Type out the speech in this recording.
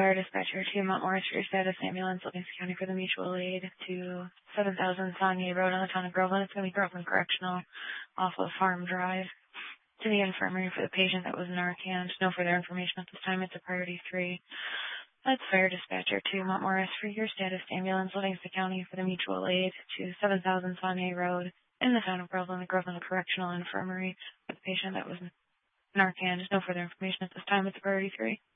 Fire Dispatcher to Mount Morris for your status ambulance, Livingston County for the mutual aid to 7000 Sonia Road on the town of Groveland. It's going to be Groveland Correctional off of Farm Drive. To the infirmary for the patient that was Narcan. No further information at this time. It's a priority 3. That's Fire Dispatcher to Mount Morris for your status ambulance, Livingston County for the mutual aid to 7000 Sonia Road in the town of Groveland, the Groveland Correctional Infirmary for the patient that was Narcan. No further information at this time. It's a priority 3.